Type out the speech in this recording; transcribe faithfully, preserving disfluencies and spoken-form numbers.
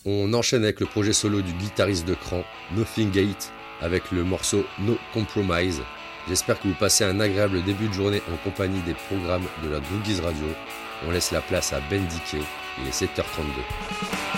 On enchaîne avec le projet solo du guitariste de Cran, Nothing Gate, avec le morceau No Compromise. J'espère que vous passez un agréable début de journée en compagnie des programmes de la Droogies Radio. On laisse la place à Ben Dickey, il est sept heures trente-deux.